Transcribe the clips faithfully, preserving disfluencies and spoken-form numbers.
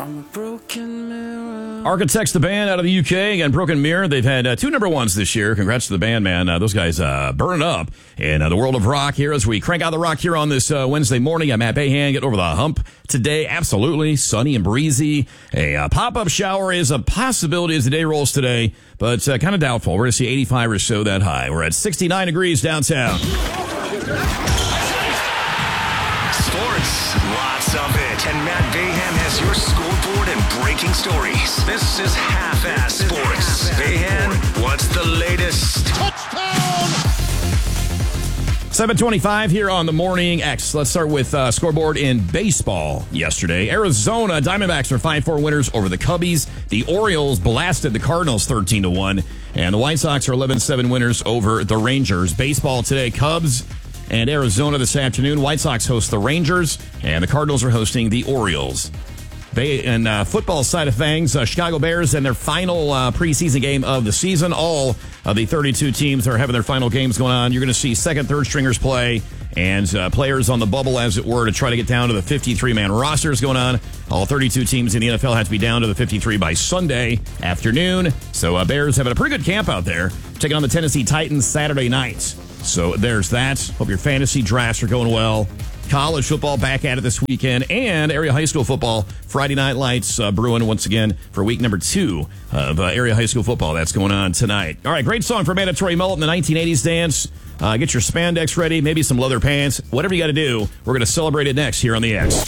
I'm a broken mirror. Architects, the band out of the U K, and Broken Mirror. They've had uh, two number ones this year. Congrats to the band, man. Uh, those guys uh, burn it up in uh, the world of rock here as we crank out the rock here on this uh, Wednesday morning. I'm Matt Bayhan, getting over the hump today. Absolutely sunny and breezy. A uh, pop-up shower is a possibility as the day rolls today, but uh, kind of doubtful. We're going to see eighty-five or so that high. We're at sixty-nine degrees downtown. Sports, lots of it. And Matt Bayhan has your scoreboard and breaking stories. This is Half-Ass Sports. Bayhan, what's the latest? Touchdown! seven twenty-five here on the Morning X. Let's start with uh, scoreboard in baseball yesterday. Arizona Diamondbacks are five four winners over the Cubbies. The Orioles blasted the Cardinals thirteen to one. And the White Sox are eleven seven winners over the Rangers. Baseball today, Cubs and Arizona this afternoon. White Sox host the Rangers, and the Cardinals are hosting the Orioles. They, and uh, football side of things, uh, Chicago Bears and their final uh, preseason game of the season. All of the thirty-two teams are having their final games going on. You're going to see second, third stringers play and uh, players on the bubble, as it were, to try to get down to the fifty-three man rosters going on. All thirty-two teams in the N F L have to be down to the fifty-three by Sunday afternoon. So uh, Bears having a pretty good camp out there, taking on the Tennessee Titans Saturday night. So there's that. Hope your fantasy drafts are going well. College football back at it this weekend, and area high school football Friday night lights uh, brewing once again for week number two of uh, area high school football. That's going on tonight. All right, great song for Mandatory Mullet in the nineteen eighties dance. Uh, get your spandex ready, maybe some leather pants, whatever you got to do. We're going to celebrate it next here on the X.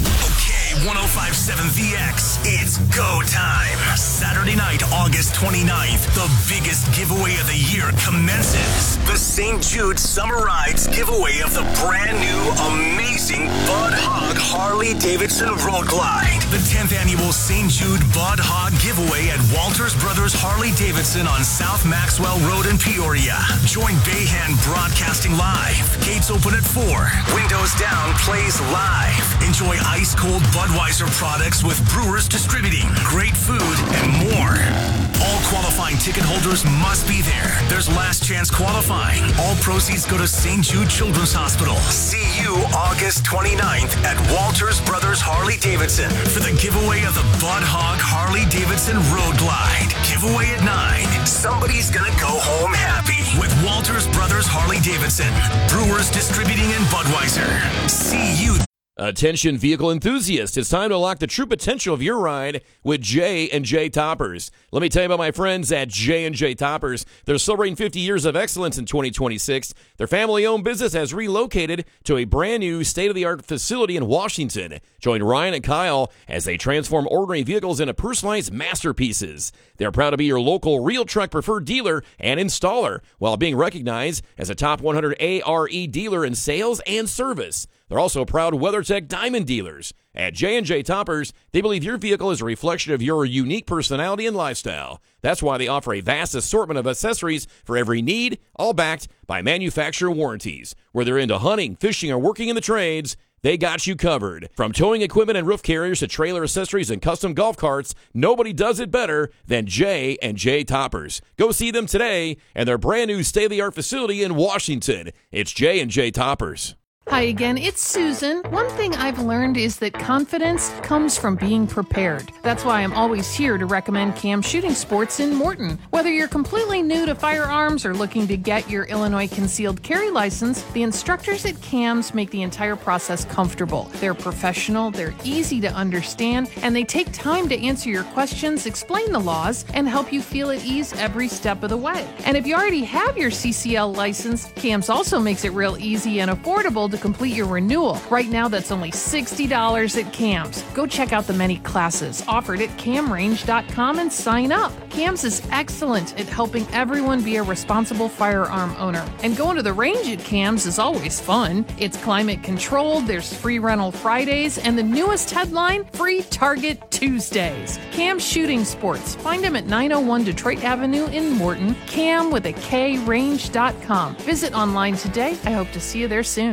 Okay, one oh five point seven The X, it's go time. Saturday night, August twenty-ninth, the biggest giveaway of the year commences. The Saint Jude Summer Rides giveaway of the brand new, amazing Bud Hogg Harley-Davidson Road Glide. The tenth annual Saint Jude Bud Hogg giveaway at Walters Brothers Harley-Davidson on South Maxwell Road in Peoria. Join Bayhan Broadcasting live. Gates open at four. Windows down, plays live. Enjoy ice-cold Budweiser products with Brewers Distributing, great food, and more. All qualifying ticket holders must be there. There's last chance qualifying. All proceeds go to Saint Jude Children's Hospital. See you August twenty-ninth at Walters Brothers Harley-Davidson for the giveaway of the Bud Hogg Harley-Davidson Road Glide. Giveaway at nine. Somebody's gonna go home happy with Walters Brothers Harley-Davidson, Brewers Distributing, and Budweiser. See you. Attention vehicle enthusiasts, it's time to unlock the true potential of your ride with J and J Toppers. Let me tell you about my friends at J and J Toppers. They're celebrating fifty years of excellence in twenty twenty-six. Their family-owned business has relocated to a brand new state-of-the-art facility in Washington. Join Ryan and Kyle as they transform ordinary vehicles into personalized masterpieces. They're proud to be your local Real Truck preferred dealer and installer, while being recognized as a top one hundred A R E dealer in sales and service. They're also proud WeatherTech Diamond dealers. At J and J Toppers, they believe your vehicle is a reflection of your unique personality and lifestyle. That's why they offer a vast assortment of accessories for every need, all backed by manufacturer warranties. Whether they're into hunting, fishing, or working in the trades, they got you covered. From towing equipment and roof carriers to trailer accessories and custom golf carts, nobody does it better than J and J Toppers. Go see them today and their brand new state-of-the-art facility in Washington. It's J and J Toppers. Hi again, it's Susan. One thing I've learned is that confidence comes from being prepared. That's why I'm always here to recommend Cam Shooting Sports in Morton. Whether you're completely new to firearms or looking to get your Illinois concealed carry license, the instructors at Cam's make the entire process comfortable. They're professional, they're easy to understand, and they take time to answer your questions, explain the laws, and help you feel at ease every step of the way. And if you already have your C C L license, Cam's also makes it real easy and affordable to complete your renewal. Right now, that's only sixty dollars at Cam's. Go check out the many classes offered at cam range dot com and sign up. Cam's is excellent at helping everyone be a responsible firearm owner. And going to the range at Cam's is always fun. It's climate controlled, there's free rental Fridays, and the newest headline, free Target Tuesdays. Cam Shooting Sports. Find them at nine oh one Detroit Avenue in Morton. Cam with a K range dot com. Visit online today. I hope to see you there soon.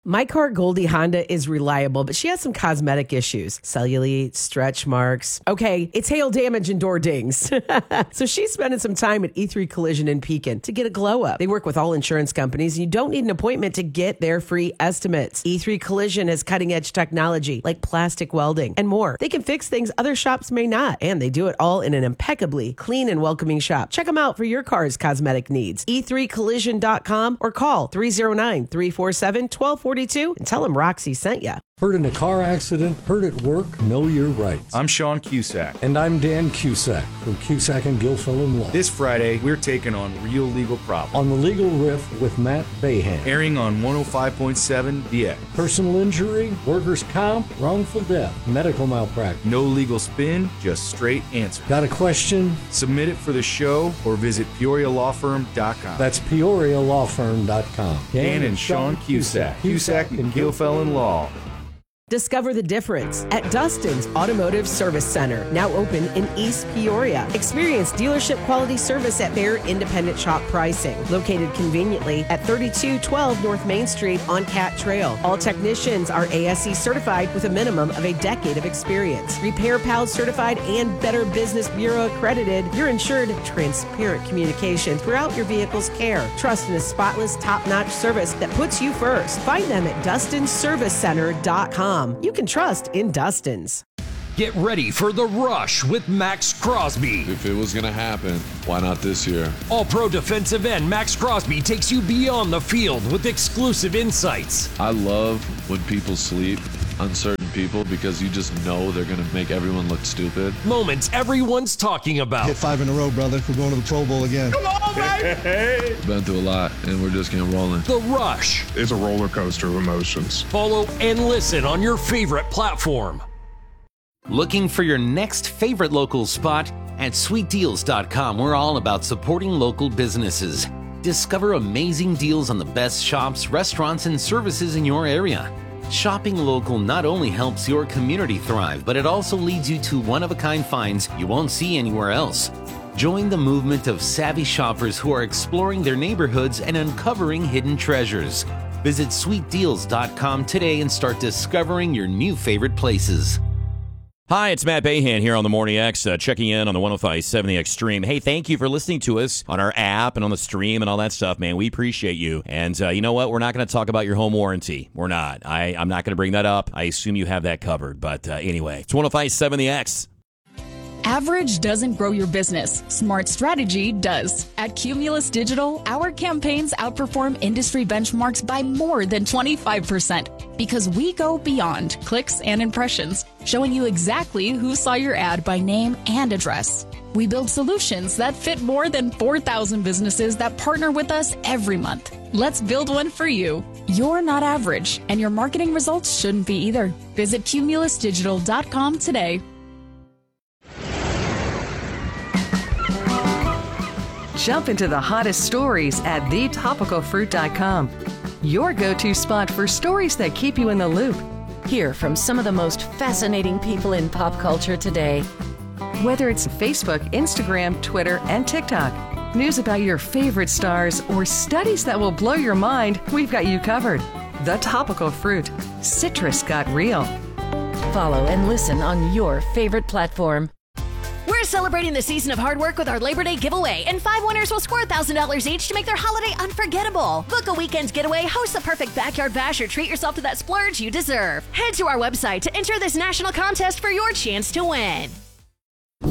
My car, Goldie Honda, is reliable, but she has some cosmetic issues. Cellulite, stretch marks. Okay, it's hail damage and door dings. So she's spending some time at E three Collision in Pekin to get a glow up. They work with all insurance companies, and you don't need an appointment to get their free estimates. E three Collision has cutting-edge technology like plastic welding and more. They can fix things other shops may not, and they do it all in an impeccably clean and welcoming shop. Check them out for your car's cosmetic needs. e three collision dot com or call three oh nine, three four seven, one two four two and tell them Roxy sent you. Hurt in a car accident, hurt at work, know your rights. I'm Sean Cusack. And I'm Dan Cusack from Cusack and Gilfillan Law. This Friday, we're taking on Real Legal Problems. On the Legal Riff with Matt Bayhan. Airing on one oh five point seven V X. Personal injury, workers' comp, wrongful death, medical malpractice. No legal spin, just straight answers. Got a question? Submit it for the show or visit peoria law firm dot com. That's peoria law firm dot com. Dan, Dan and Sean Cusack. Cusack and Gilfillan Law. Discover the difference at Dustin's Automotive Service Center, now open in East Peoria. Experience dealership quality service at their independent shop pricing. Located conveniently at thirty-two twelve North Main Street on Cat Trail. All technicians are A S E certified with a minimum of a decade of experience. Repair Pals certified and Better Business Bureau accredited. You're ensured transparent communication throughout your vehicle's care. Trust in a spotless, top-notch service that puts you first. Find them at dustin service center dot com. You can trust in Dustin's. Get ready for The Rush with Max Crosby. If it was going to happen, why not this year? All-pro defensive end Max Crosby takes you beyond the field with exclusive insights. I love when people sleep, uncertain people, because you just know they're going to make everyone look stupid. Moments everyone's talking about. Hit five in a row, brother. We're going to the Pro Bowl again. Come on, baby! Been through a lot, and we're just getting rolling. The Rush. It's a roller coaster of emotions. Follow and listen on your favorite platform. Looking for your next favorite local spot? At sweet deals dot com, we're all about supporting local businesses. Discover amazing deals on the best shops, restaurants, and services in your area. Shopping local not only helps your community thrive, but it also leads you to one-of-a-kind finds you won't see anywhere else. Join the movement of savvy shoppers who are exploring their neighborhoods and uncovering hidden treasures. Visit sweet deals dot com today and start discovering your new favorite places. Hi, it's Matt Bayhan here on the Morning X, uh, checking in on the one oh five point seven The X Stream. Hey, thank you for listening to us on our app and on the stream and all that stuff, man. We appreciate you. And uh, you know what? We're not going to talk about your home warranty. We're not. I, I'm not going to bring that up. I assume you have that covered. But uh, anyway, it's one oh five point seven The X. Average doesn't grow your business. Smart strategy does. At Cumulus Digital, our campaigns outperform industry benchmarks by more than twenty-five percent because we go beyond clicks and impressions, showing you exactly who saw your ad by name and address. We build solutions that fit more than four thousand businesses that partner with us every month. Let's build one for you. You're not average, and your marketing results shouldn't be either. Visit cumulus digital dot com today. Jump into the hottest stories at the topical fruit dot com. Your go-to spot for stories that keep you in the loop. Hear from some of the most fascinating people in pop culture today. Whether it's Facebook, Instagram, Twitter, and TikTok, news about your favorite stars, or studies that will blow your mind, we've got you covered. The Topical Fruit. Citrus got real. Follow and listen on your favorite platform. We're celebrating the season of hard work with our Labor Day giveaway, and five winners will score one thousand dollars each to make their holiday unforgettable. Book a weekend getaway, host the perfect backyard bash, or treat yourself to that splurge you deserve. Head to our website to enter this national contest for your chance to win.